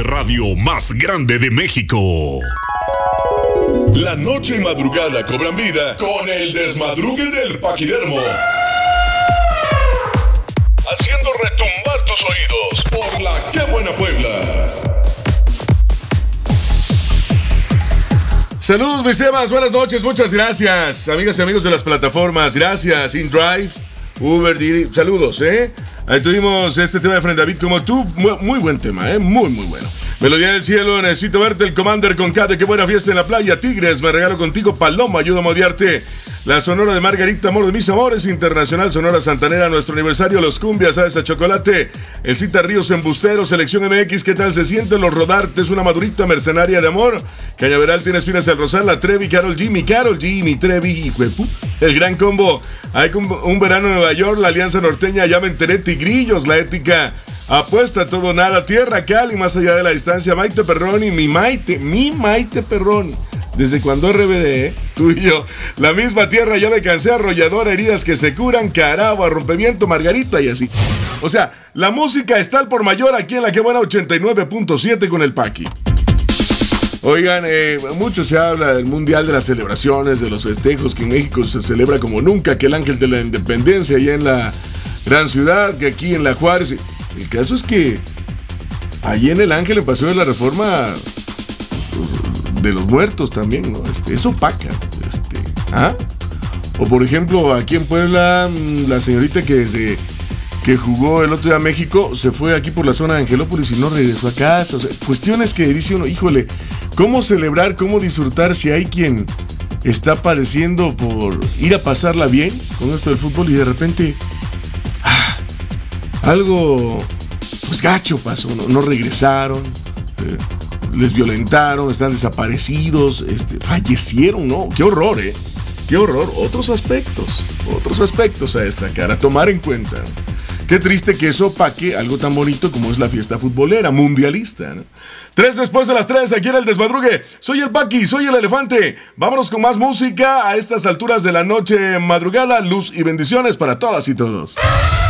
radio más grande de México. La noche y madrugada cobran vida con el desmadrugue del Paquidermo. Haciendo retumbar tus oídos por la Qué Buena Puebla. Saludos, mis Sebas, buenas noches, muchas gracias. Amigas y amigos de las plataformas, gracias. InDrive, Uber, Didi, saludos, Ahí tuvimos este tema de Fren David como tú, muy buen tema, muy bueno. Melodía del cielo, necesito verte, el Commander con Cate, qué buena fiesta en la playa. Tigres, me regalo contigo, Paloma, ayúdame a odiarte. La Sonora de Margarita, amor de mis amores, Internacional Sonora Santanera, nuestro aniversario, los cumbias, sabes a chocolate. El Cita Ríos Embustero, Selección MX, ¿qué tal se sienten los rodartes? Una madurita mercenaria de amor. Cañaveral tiene espinas al rosal, la Trevi, Karol G, mi Trevi, el gran combo. Hay un verano en Nueva York, la Alianza Norteña, ya me enteré, Tigrillos, la ética. Apuesta todo nada, tierra, Cali, más allá de la distancia, Maite Perroni, mi Maite Perroni. Desde cuando RBD, tú y yo, la misma tierra, ya me cansé, arrolladora, heridas que se curan, Caragua, rompimiento, Margarita y así. O sea, la música está al por mayor aquí en la que buena 89.7 con el Paqui. Oigan, mucho se habla del Mundial, de las celebraciones, de los festejos, que en México se celebra como nunca, que el Ángel de la Independencia allá en la gran ciudad, que aquí en la Juárez. El caso es que allí en el Ángel, en Paseo de la Reforma, de los muertos también, ¿no? Eso opaca. O por ejemplo, aquí en Puebla, la señorita que jugó el otro día a México, se fue aquí por la zona de Angelópolis y no regresó a casa. O sea, cuestiones que dice uno, híjole, ¿cómo celebrar, cómo disfrutar si hay quien está padeciendo por ir a pasarla bien con esto del fútbol y de repente algo pues gacho pasó, no regresaron, les violentaron, están desaparecidos, fallecieron, ¿no? Qué horror, qué horror. Otros aspectos a destacar, a tomar en cuenta, ¿no? Qué triste que eso opaque algo tan bonito como es la fiesta futbolera, mundialista, ¿no? 3 después de las 3, aquí en el Desmadrugue. Soy el Paqui, soy el Elefante. Vámonos con más música a estas alturas de la noche madrugada. Luz y bendiciones para todas y todos.